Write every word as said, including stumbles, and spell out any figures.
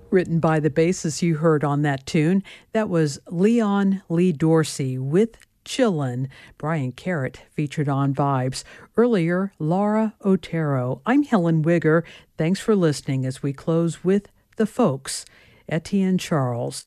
Written by the bassist you heard on that tune. That was Leon Lee Dorsey with Chillin'. Brian Carrot featured on Vibes. Earlier, Laura Otero. I'm Helen Wigger. Thanks for listening as we close with The Folks, Etienne Charles.